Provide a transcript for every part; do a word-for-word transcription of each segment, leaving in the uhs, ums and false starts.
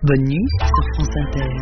Bonne nuit sur France Inter.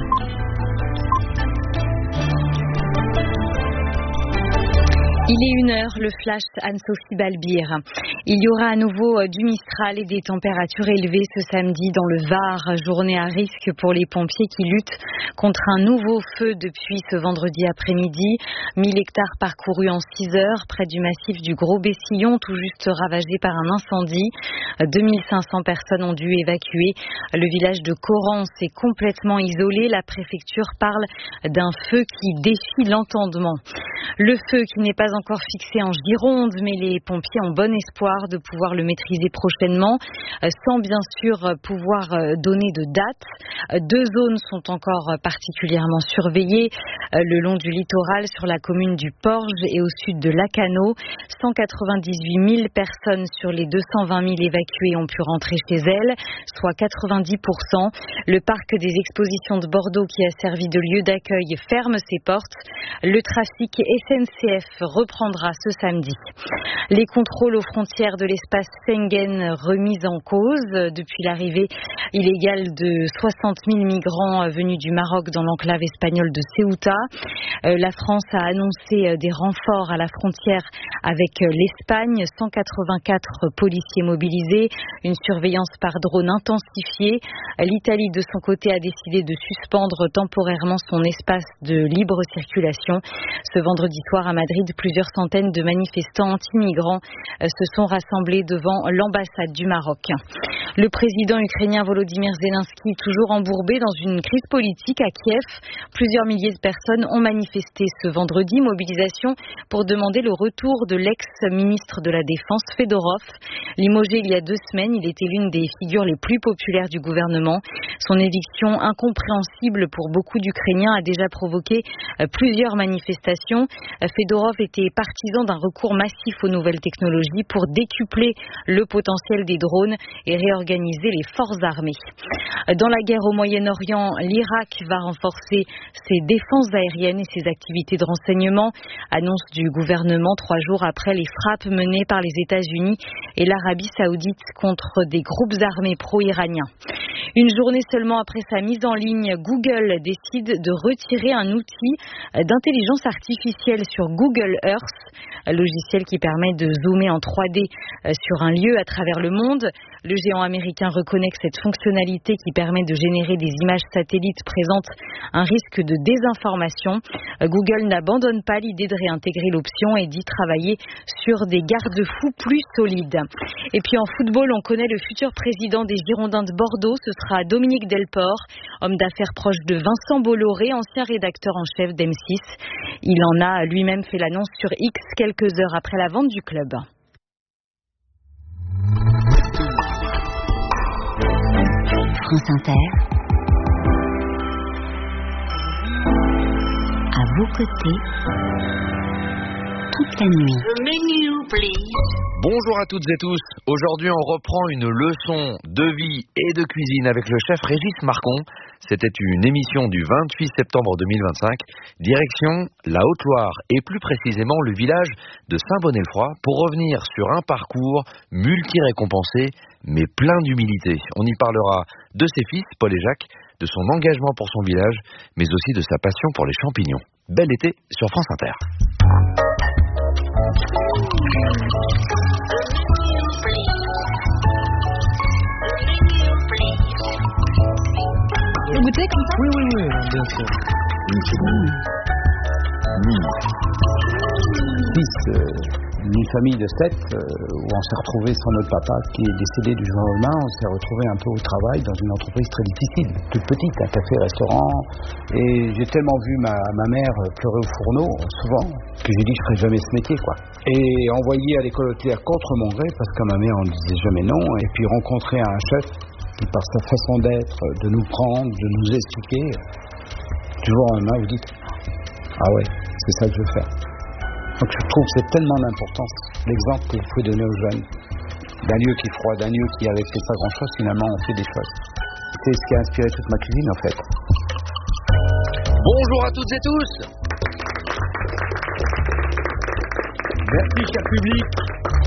Il est une heure, le flash Anne-Sophie Balbir. Il y aura à nouveau du Mistral et des températures élevées ce samedi dans le Var. Journée à risque pour les pompiers qui luttent contre un nouveau feu depuis ce vendredi après-midi. mille hectares parcourus en six heures près du massif du Gros Bessillon, tout juste ravagé par un incendie. deux mille cinq cents personnes ont dû évacuer. Le village de Corrence est complètement isolé. La préfecture parle d'un feu qui défie l'entendement. Le feu qui n'est pas encore fixé en Gironde, mais les pompiers ont bon espoir de pouvoir le maîtriser prochainement, sans bien sûr pouvoir donner de date. Deux zones sont encore particulièrement surveillées, le long du littoral sur la commune du Porge et au sud de Lacanau. cent quatre-vingt-dix-huit mille personnes sur les deux cent vingt mille évacuées ont pu rentrer chez elles, soit quatre-vingt-dix pour cent. Le parc des expositions de Bordeaux, qui a servi de lieu d'accueil, ferme ses portes. Le trafic S N C F reprendra ce samedi. Les contrôles aux frontières de l'espace Schengen remis en cause depuis l'arrivée illégale de soixante mille migrants venus du Maroc dans l'enclave espagnole de Ceuta. La France a annoncé des renforts à la frontière avec l'Espagne, cent quatre-vingt-quatre policiers mobilisés, une surveillance par drone intensifiée. L'Italie, de son côté, a décidé de suspendre temporairement son espace de libre circulation. Ce vendredi soir à Madrid, plusieurs centaines de manifestants anti-migrants se sont rassemblés devant l'ambassade du Maroc. Le président ukrainien Volodymyr Zelensky, toujours embourbé dans une crise politique à Kiev. Plusieurs milliers de personnes ont manifesté ce vendredi, mobilisation pour demander le retour de l'ex-ministre de la Défense, Fedorov. Limogé il y a deux semaines, il était l'une des figures les plus populaires du gouvernement. Son éviction, incompréhensible pour beaucoup d'Ukrainiens, a déjà provoqué plusieurs manifestations. Fedorov était partisan d'un recours massif aux nouvelles technologies pour décupler le potentiel des drones et réorganiser les forces armées. Dans la guerre au Moyen-Orient, l'Irak va renforcer ses défenses aériennes et ses activités de renseignement. Annonce du gouvernement trois jours après les frappes menées par les États-Unis et l'Arabie Saoudite contre des groupes armés pro-iraniens. Une journée seulement après sa mise en ligne, Google décide de retirer un outil d'intelligence artificielle sur Google Earth, un logiciel qui permet de zoomer en trois D sur un lieu à travers le monde. Le géant américain reconnaît que cette fonctionnalité qui permet de générer des images satellites présente un risque de désinformation. Google n'abandonne pas l'idée de réintégrer l'option et dit travailler sur des garde-fous plus solides. Et puis en football, on connaît le futur président des Girondins de Bordeaux. Ce sera Dominique Delport, homme d'affaires proche de Vincent Bolloré, ancien rédacteur en chef d'M six. Il en a lui-même fait l'annonce sur X quelques heures après la vente du club. France Inter, à vos côtés, toute la nuit. The menu, please. Bonjour à toutes et tous. Aujourd'hui, on reprend une leçon de vie et de cuisine avec le chef Régis Marcon. C'était une émission du vingt-huit septembre deux mille vingt-cinq. Direction la Haute-Loire et plus précisément le village de Saint-Bonnet-le-Froid pour revenir sur un parcours multi-récompensé mais plein d'humilité. On y parlera de ses fils, Paul et Jacques, de son engagement pour son village, mais aussi de sa passion pour les champignons. Bel été sur France Inter. Vous goûtez comme ça ? Oui, oui, oui, bien sûr. Une seconde. Mmh. Fils euh, d'une famille de sept, euh, où on s'est retrouvé sans notre papa qui est décédé du jour au lendemain, on s'est retrouvé un peu au travail dans une entreprise très difficile, toute petite, un café-restaurant. Et j'ai tellement vu ma, ma mère pleurer au fourneau, souvent, que j'ai dit que je ferais jamais ce métier, quoi. Et envoyé à l'école hôtelière contre mon gré, parce qu'à ma mère on ne disait jamais non, et puis rencontrer un chef qui, par sa façon d'être, de nous prendre, de nous expliquer, du jour au lendemain, vous dites ah ouais, c'est ça que je veux faire. Donc je trouve que c'est tellement d'importance, l'exemple que vous pouvez donner aux jeunes, d'un lieu qui est froid, d'un lieu qui avec pas grand chose, finalement on fait des choses. C'est ce qui a inspiré toute ma cuisine en fait. Bonjour à toutes et tous. Merci cher public.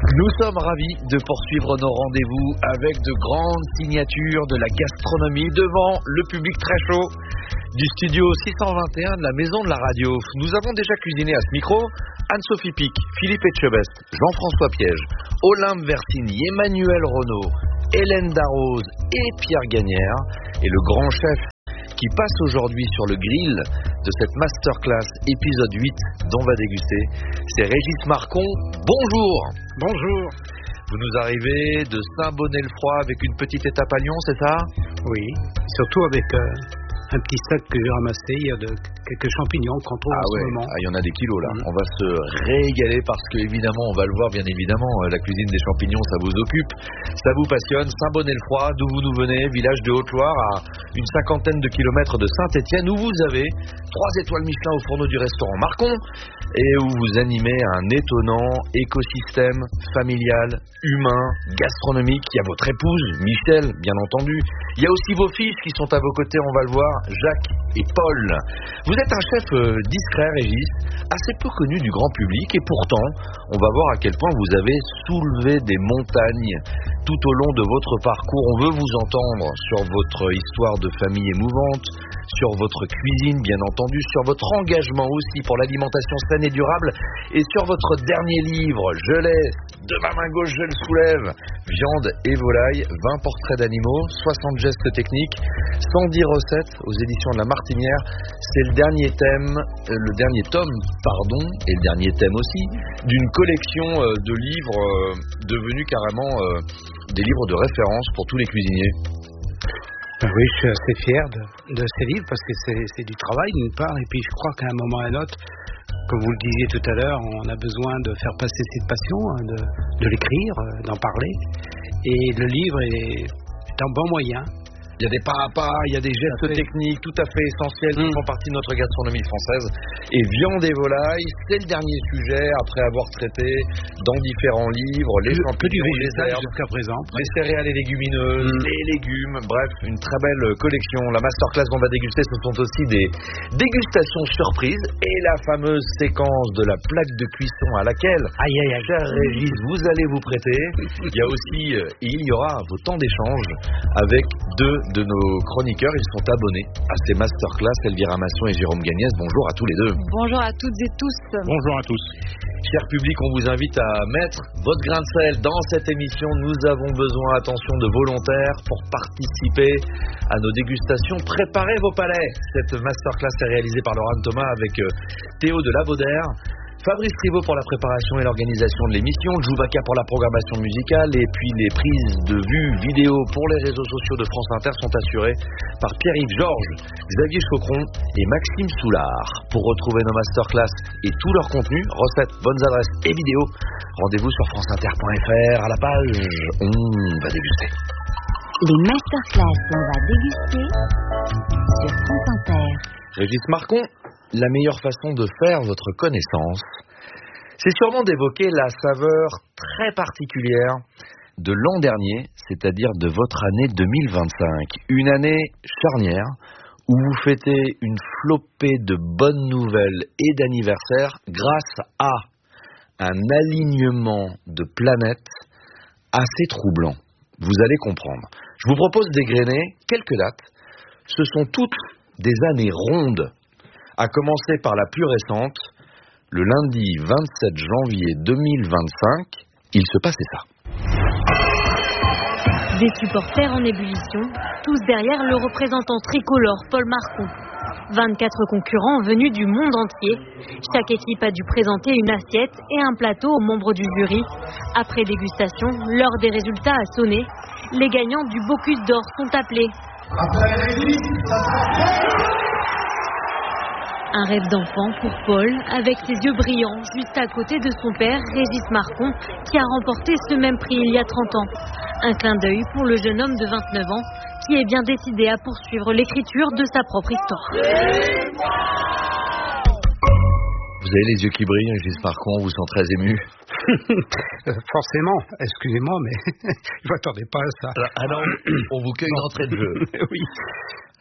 Nous sommes ravis de poursuivre nos rendez-vous avec de grandes signatures de la gastronomie devant le public très chaud du studio six cent vingt et un de la Maison de la Radio. Nous avons déjà cuisiné à ce micro Anne-Sophie Pic, Philippe Etchebest, Jean-François Piège, Olympe Versini, Emmanuel Renaud, Hélène Darroze et Pierre Gagnère. Et le grand chef qui passe aujourd'hui sur le grill de cette masterclass épisode huit dont on va déguster, c'est Régis Marcon. Bonjour. Bonjour. Vous nous arrivez de Saint-Bonnet-le-Froid avec une petite étape à Lyon, c'est ça? Oui, surtout avec euh, un petit sac que j'ai ramassé, il y a de, quelques champignons qu'on trouve ah en ouais. ce moment. Ah, il y en a des kilos là. Mmh. On va se régaler parce que évidemment, on va le voir bien évidemment, la cuisine des champignons, ça vous occupe, ça vous passionne. Saint-Bonnet-le-Froid, d'où vous nous venez, village de Haute-Loire, à une cinquantaine de kilomètres de Saint-Étienne, où vous avez trois étoiles Michelin au fourneau du restaurant Marcon et où vous animez un étonnant écosystème familial, humain, gastronomique. Il y a votre épouse, Michel, bien entendu. Il y a aussi vos fils qui sont à vos côtés, on va le voir, Jacques et Paul. Vous êtes un chef euh, discret, Régis, assez peu connu du grand public, et pourtant, on va voir à quel point vous avez soulevé des montagnes tout au long de votre parcours. On veut vous entendre sur votre histoire de famille émouvante, sur votre cuisine, bien entendu, sur votre engagement aussi pour l'alimentation saine et durable, et sur votre dernier livre, je l'ai, de ma main gauche, je le soulève, Viande et volaille, vingt portraits d'animaux, soixante gestes techniques, cent dix recettes aux éditions de La Martinière. C'est le dernier thème, euh, le dernier tome, pardon, et le dernier thème aussi, d'une collection euh, de livres euh, devenus carrément euh, des livres de référence pour tous les cuisiniers. Ben oui, je suis assez fier de, de ces livres parce que c'est, c'est du travail d'une part, et puis je crois qu'à un moment ou à un autre, comme vous le disiez tout à l'heure, on a besoin de faire passer cette passion, de, de l'écrire, d'en parler, et le livre est, est un bon moyen. Il y a des pas à pas, il y a des gestes techniques tout à fait essentiels qui mmh. font partie de notre gastronomie française. Et Viande et volaille, c'est le dernier sujet après avoir traité dans différents livres les champignons, les herbes, jusqu'à présent, les céréales et légumineuses, mmh. les légumes, bref, une très belle collection. La masterclass qu'on va déguster, ce sont aussi des dégustations surprises et la fameuse séquence de la plaque de cuisson à laquelle, aïe aïe aïe, cher Régis, vous allez vous prêter. Il y a aussi, et il y aura vos temps d'échange avec deux de nos chroniqueurs. Ils sont abonnés à ces masterclass, Elvira Masson et Jérôme Gagnès. Bonjour à tous les deux. Bonjour à toutes et tous. Bonjour à tous. Cher public, on vous invite à mettre votre grain de sel dans cette émission. Nous avons besoin, attention, de volontaires pour participer à nos dégustations. Préparez vos palais. Cette masterclass est réalisée par Laurent Thomas avec Théo de Lavaudère, Fabrice Rivaud pour la préparation et l'organisation de l'émission, Djoubaka pour la programmation musicale, et puis les prises de vue vidéo pour les réseaux sociaux de France Inter sont assurées par Pierre-Yves Georges, Xavier Chocron et Maxime Soulard. Pour retrouver nos masterclass et tout leur contenu, recettes, bonnes adresses et vidéos, rendez-vous sur franceinter point f r à la page On va déguster. Les masterclass On va déguster sur France Inter. Régis Marcon, la meilleure façon de faire votre connaissance, c'est sûrement d'évoquer la saveur très particulière de l'an dernier, c'est-à-dire de votre année deux mille vingt-cinq. Une année charnière où vous fêtez une flopée de bonnes nouvelles et d'anniversaires grâce à un alignement de planètes assez troublant. Vous allez comprendre. Je vous propose d'égrener quelques dates. Ce sont toutes des années rondes, à commencer par la plus récente, le lundi vingt-sept janvier deux mille vingt-cinq, il se passait ça. Des supporters en ébullition, tous derrière le représentant tricolore Paul Marcon. vingt-quatre concurrents venus du monde entier. Chaque équipe a dû présenter une assiette et un plateau aux membres du jury. Après dégustation, l'heure des résultats a sonné. Les gagnants du Bocuse d'Or sont appelés. Un rêve d'enfant pour Paul, avec ses yeux brillants, juste à côté de son père, Régis Marcon, qui a remporté ce même prix il y a trente ans. Un clin d'œil pour le jeune homme de vingt-neuf ans, qui est bien décidé à poursuivre l'écriture de sa propre histoire. Vous avez les yeux qui brillent, Régis Marcon, vous sent très ému. Forcément, excusez-moi, mais je ne m'attendais pas à ça. Alors, ah non, on vous cueille d'entrée de jeu. Oui.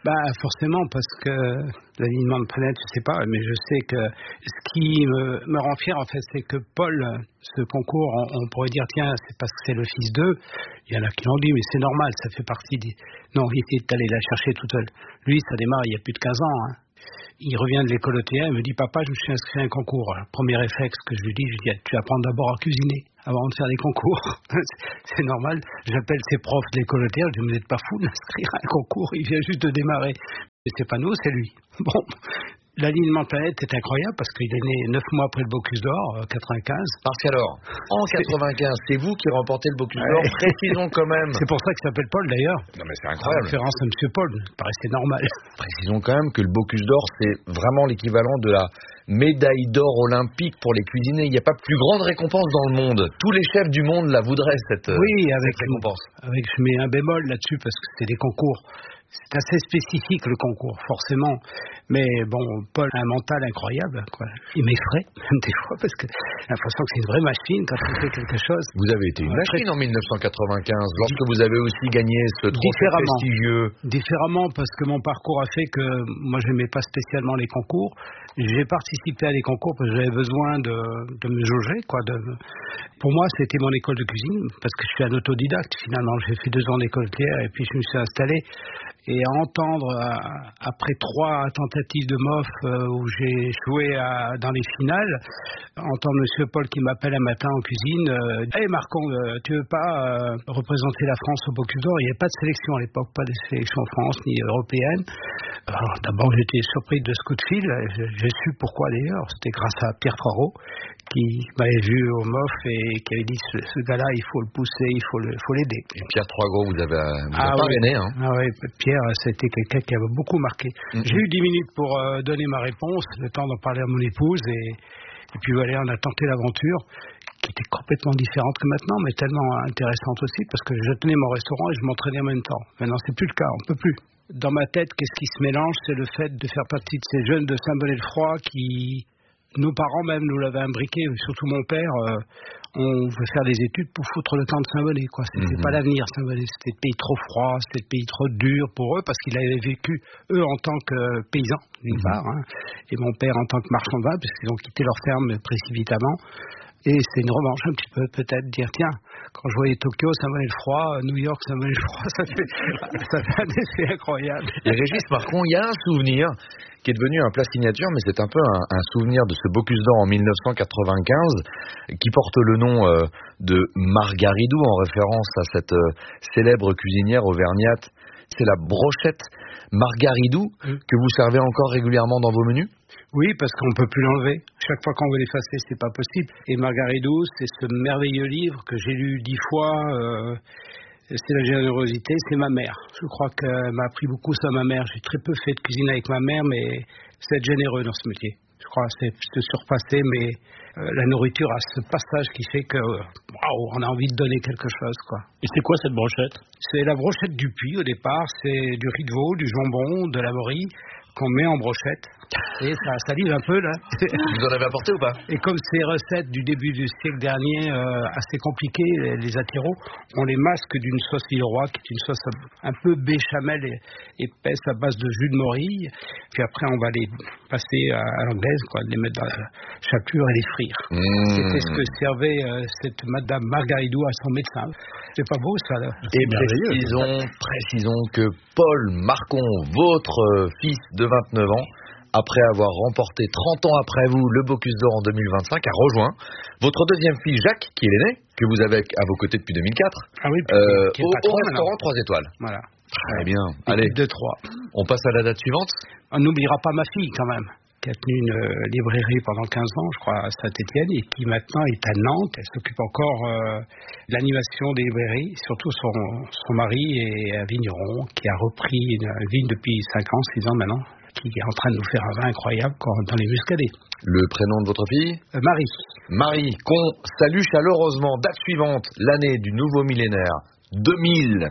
Bah forcément, parce que l'alignement de planètes, je sais pas, mais je sais que ce qui me, me rend fier en fait, c'est que Paul, ce concours, on, on pourrait dire tiens, c'est parce que c'est le fils d'eux. Il y en a qui l'ont dit, mais c'est normal, ça fait partie des... Non, il est allé la chercher tout seul. Lui, ça démarre il y a plus de quinze ans. Hein. Il revient de l'école O T A, il me dit papa, je me suis inscrit à un concours. Alors, premier réflexe que je lui dis, je lui dis tu apprends d'abord à cuisiner avant de faire des concours. C'est normal. J'appelle ses profs de l'école O T A, je dis vous n'êtes pas fou d'inscrire à un concours, il vient juste de démarrer. Mais c'est pas nous, c'est lui. Bon, l'alignement de planète est incroyable parce qu'il est né neuf mois après le Bocuse d'Or, quatre-vingt-quinze. Parce qu'alors, en quatre-vingt-quinze, c'est vous qui remportez le Bocuse d'Or, ouais. Précisons quand même. C'est pour ça qu'il s'appelle Paul d'ailleurs. Non mais c'est incroyable. En référence à Monsieur Paul, ça paraissait normal. Précisons quand même que le Bocuse d'Or, c'est vraiment l'équivalent de la médaille d'or olympique pour les cuisiniers. Il n'y a pas plus grande récompense dans le monde. Tous les chefs du monde la voudraient, cette, oui, avec cette récompense. Une, avec, je mets un bémol là-dessus parce que c'est des concours. C'est assez spécifique le concours, forcément. Mais bon, Paul a un mental incroyable, quoi. Il m'effraie, même des fois, parce que j'ai l'impression que c'est une vraie machine quand il fait quelque chose. Vous avez été une machine en dix-neuf cent quatre-vingt-quinze, lorsque vous avez aussi gagné ce trophée prestigieux. Différemment, parce que mon parcours a fait que moi, je n'aimais pas spécialement les concours. J'ai participé à des concours parce que j'avais besoin de, de me jauger, quoi. De... Pour moi, c'était mon école de cuisine, parce que je suis un autodidacte, finalement. J'ai fait deux ans d'école théâtre et puis je me suis installé. Et à entendre, euh, après trois tentatives de M O F euh, où j'ai joué à, dans les finales, entendre Monsieur Paul qui m'appelle un matin en cuisine, euh, « Hey Marcon, euh, tu veux pas euh, représenter la France au Bocuse d'Or ?» Il n'y avait pas de sélection à l'époque, pas de sélection en France ni européenne. Alors d'abord j'étais surpris de ce coup de fil, j'ai su pourquoi d'ailleurs, c'était grâce à Pierre Froireau qui m'avait vu au M O F et qui avait dit ce, ce gars-là il faut le pousser, il faut le, faut l'aider. Et Pierre Froireau vous avez vous ah, a oui. parrainé, hein. Ah oui, Pierre c'était quelqu'un qui avait beaucoup marqué. Mm-hmm. J'ai eu dix minutes pour euh, donner ma réponse, le temps d'en parler à mon épouse et, et puis voilà, on a tenté l'aventure qui était complètement différente que maintenant, mais tellement intéressante aussi parce que je tenais mon restaurant et je m'entraînais en même temps. Maintenant c'est plus le cas, on peut plus. Dans ma tête, qu'est-ce qui se mélange, c'est le fait de faire partie de ces jeunes de Saint-Bonnet-le-Froid qui, nos parents même nous l'avaient imbriqué, surtout mon père, euh, on veut faire des études pour foutre le camp de Saint-Bonnet, quoi. C'était mm-hmm. pas l'avenir, Saint-Bonnet, c'était le pays trop froid, c'était le pays trop dur pour eux, parce qu'ils avaient vécu, eux, en tant que paysans, d'une mm-hmm. part, hein, et mon père en tant que marchand de vin, parce qu'ils ont quitté leur ferme précipitamment. Et c'est une revanche un petit peu, peut-être, dire, tiens, quand je voyais Tokyo, ça venait le froid, New York, ça venait le froid, ça fait, ça fait un effet incroyable. Et Régis Marcon, il y a un souvenir qui est devenu un plat signature, mais c'est un peu un, un souvenir de ce Bocuse d'Or en dix-neuf cent quatre-vingt-quinze, qui porte le nom euh, de Margaridou, en référence à cette euh, célèbre cuisinière auvergnate. C'est la brochette Margaridou mmh. que vous servez encore régulièrement dans vos menus ? Oui, parce qu'on ne peut plus l'enlever. Chaque fois qu'on veut l'effacer, c'est pas possible. Et Margaridou, c'est ce merveilleux livre que j'ai lu dix fois. Euh, c'est la générosité, c'est ma mère. Je crois qu'elle m'a appris beaucoup ça, ma mère. J'ai très peu fait de cuisine avec ma mère, mais c'est être généreux dans ce métier. Je crois que c'est se surpasser, mais euh, la nourriture a ce passage qui fait que, waouh, wow, on a envie de donner quelque chose, quoi. Et c'est quoi cette brochette ? C'est la brochette du Puy au départ. C'est du riz de veau, du jambon, de la morille qu'on met en brochette. Et ça salive un peu là. Vous en avez apporté ou pas ? Et comme ces recettes du début du siècle dernier, euh, assez compliquées, les, les attiros, on les masque d'une sauce Villeroy, qui est une sauce un peu béchamel et épaisse à base de jus de morille. Puis après, on va les passer à, à l'anglaise, quoi, les mettre dans la chapelure et les frire. Mmh. C'était ce que servait euh, cette Madame Margaridou à son médecin. C'est pas beau ça là. Et précisons, précisons que Paul Marcon, votre euh, fils de vingt-neuf ans, après avoir remporté trente ans après vous le Bocuse d'Or en deux mille vingt-cinq, a rejoint votre deuxième fils Jacques, qui est l'aîné, que vous avez à vos côtés depuis deux mille quatre, ah oui, euh, au, au restaurant trois étoiles. Voilà. Très bien. Allez, deux trois. On passe à la date suivante. On n'oubliera pas ma fille quand même, qui a tenu une euh, librairie pendant quinze ans, je crois, à Saint-Étienne, et qui maintenant est à Nantes. Elle s'occupe encore euh, de l'animation des librairies. Surtout son, son mari est un vigneron qui a repris une, une vigne depuis cinq ans, six ans maintenant, qui est en train de nous faire un vin incroyable dans les muscadets. Le prénom de votre fille ? euh, Marie. Marie, qu'on salue chaleureusement. Date suivante, l'année du nouveau millénaire, deux mille.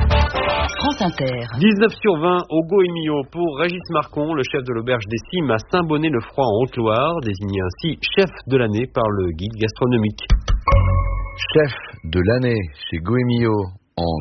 France Inter. dix-neuf sur vingt au Goemio pour Régis Marcon, le chef de l'auberge des Cimes à Saint-Bonnet-le-Froid en Haute-Loire, désigné ainsi chef de l'année par le guide gastronomique. Chef de l'année chez Goemio en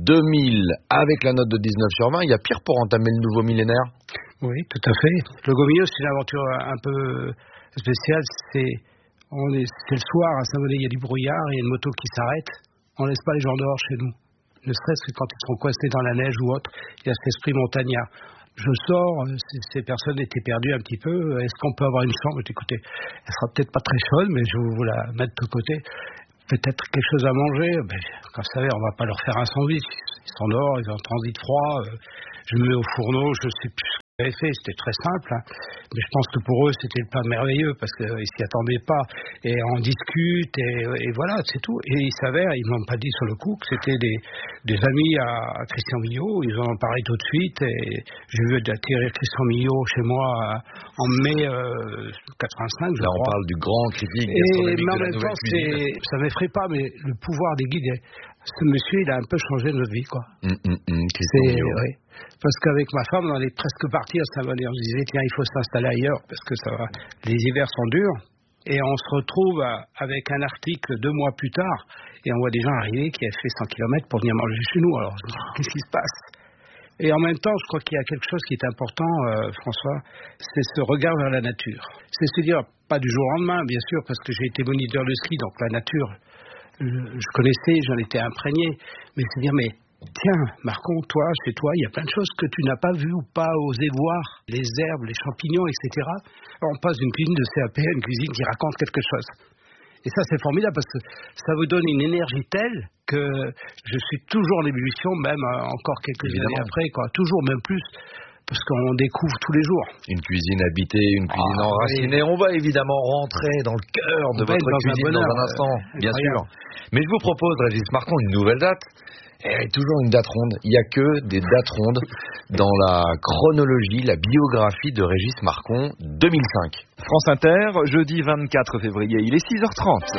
deux mille avec la note de dix-neuf sur vingt. Il y a pire pour entamer le nouveau millénaire? Oui, tout à fait. Le Gomio, c'est une aventure un peu spéciale. C'est, on est, c'est le soir à Saint-Bonnet, il y a du brouillard, il y a une moto qui s'arrête. On ne laisse pas les gens dehors chez nous. Ne serait-ce que quand ils sont coincés dans la neige ou autre, il y a cet esprit montagnard. Je sors, ces personnes étaient perdues un petit peu. Est-ce qu'on peut avoir une chambre? Écoutez, elle sera peut-être pas très chaude, mais je vais vous la mettre de côté. Peut-être quelque chose à manger. Ben, quand vous savez, on va pas leur faire un sandwich. Ils sont dehors, ils ont un transit froid. Je me mets au fourneau, je sais plus ce que j'avais fait. C'était très simple, hein. Mais je pense que pour eux, c'était le plat merveilleux parce qu'ils ne s'y attendaient pas. Et on discute et, et voilà, c'est tout. Et il s'avère, ils m'ont pas dit sur le coup que c'était des, des amis à, à Christian Millot. Ils en ont parlé tout de suite et j'ai vu atterrir Christian Millot chez moi en mai euh, quatre-vingt-cinq. Je Là, crois. on parle du grand critique Et gastronomique mais en de la même nouvelle temps, cuisine. c'est, ça m'effraie pas, mais le pouvoir des guides, ce monsieur, il a un peu changé notre vie, quoi. Hum, hum, hum, Christian C'est, Millot. oui. Parce qu'avec ma femme, on allait presque partir à Saint-Bonnet. On se disait, tiens, il faut s'installer ailleurs parce que ça va. Les hivers sont durs. Et on se retrouve à- avec un article deux mois plus tard et on voit des gens arriver qui ont fait cent kilomètres pour venir manger chez nous. Alors, qu'est-ce qui se passe? Et en même temps, je crois qu'il y a quelque chose qui est important, euh, François, c'est ce regard vers la nature. C'est se dire, pas du jour au lendemain, bien sûr, parce que j'ai été moniteur de ski, donc la nature, je, je connaissais, j'en étais imprégné, mais se dire, mais tiens, Marcon, toi, chez toi, il y a plein de choses que tu n'as pas vues ou pas osé voir, les herbes, les champignons, et cetera. Alors, on passe d'une cuisine de C A P à une cuisine qui raconte quelque chose. Et ça, c'est formidable parce que ça vous donne une énergie telle que je suis toujours en ébullition, même euh, encore quelques Évidemment. années après, quoi. Toujours, même plus, parce qu'on découvre tous les jours. Une cuisine habitée, une cuisine Ah, enracinée. On va évidemment rentrer dans le cœur de On va votre être dans un cuisine dans bonheur, un instant, euh, bien sûr. incroyable. Mais je vous propose, Régis Marcon, une nouvelle date. Et toujours une date ronde. Il n'y a que des dates rondes dans la chronologie, la biographie de Régis Marcon deux mille cinq. France Inter, jeudi vingt-quatre février, il est six heures trente.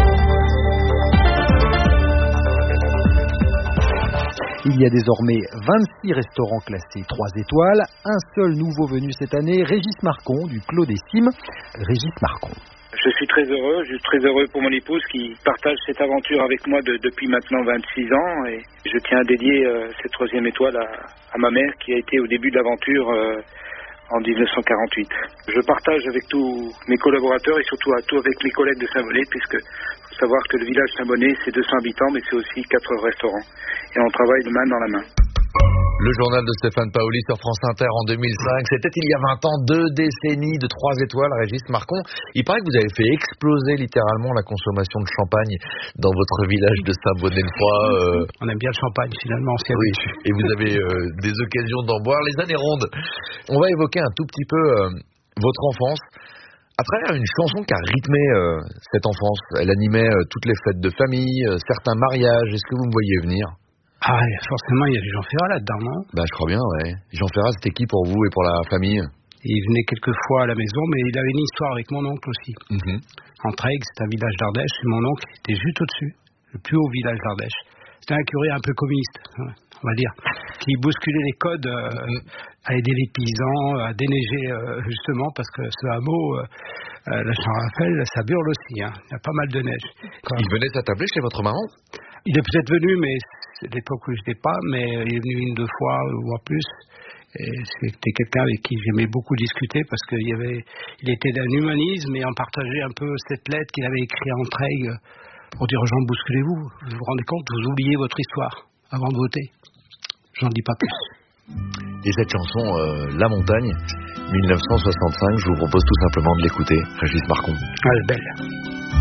Il y a désormais vingt-six restaurants classés trois étoiles. Un seul nouveau venu cette année, Régis Marcon du Clos des Cimes. Régis Marcon. Je suis très heureux, je suis très heureux pour mon épouse qui partage cette aventure avec moi de, depuis maintenant vingt-six ans et je tiens à dédier euh, cette troisième étoile à, à ma mère qui a été au début de l'aventure euh, en dix-neuf cent quarante-huit. Je partage avec tous mes collaborateurs et surtout à tous avec mes collègues de Saint-Bonnet puisque faut savoir que le village Saint-Bonnet c'est deux cents habitants mais c'est aussi quatre restaurants et on travaille de main dans la main. Le journal de Stéphane Paoli sur France Inter en deux mille cinq. C'était il y a vingt ans, deux décennies de trois étoiles, Régis Marcon. Il paraît que vous avez fait exploser littéralement la consommation de champagne dans votre village de Saint-Bonnet-le-Froid. Euh... On aime bien le champagne, finalement. C'est oui, et vous avez euh, des occasions d'en boire les années rondes. On va évoquer un tout petit peu euh, votre enfance à travers une chanson qui a rythmé euh, cette enfance. Elle animait euh, toutes les fêtes de famille, euh, certains mariages. Est-ce que vous me voyez venir ? Ah, forcément, il y a les Jean Ferrat là-dedans, non? Bah, je crois bien, ouais. Jean Ferrat, c'était qui pour vous et pour la famille? Il venait quelques fois à la maison, mais il avait une histoire avec mon oncle aussi. Mm-hmm. Entraigues, c'est un village d'Ardèche, et mon oncle était juste au-dessus, le plus haut village d'Ardèche. C'était un curé un peu communiste, on va dire, qui bousculait les codes euh, mm-hmm. à aider les paysans, à déneiger, euh, justement, parce que ce hameau, euh, la Saint-Raphaël, ça burle aussi, hein. Il y a pas mal de neige. Quoi. Il venait s'attabler chez votre maman? Il est peut-être venu, mais c'est l'époque où je n'étais pas, mais il est venu une, deux fois ou en plus. Et c'était quelqu'un avec qui j'aimais beaucoup discuter parce qu'il y avait, il était d'un humanisme et on partageait un peu cette lettre qu'il avait écrite en Traigues pour dire aux gens, bousculez-vous, vous vous rendez compte, vous oubliez votre histoire avant de voter. J'en dis pas plus. Et cette chanson, euh, La Montagne, mille neuf cent soixante-cinq, je vous propose tout simplement de l'écouter, Régis Marcon. Elle est belle.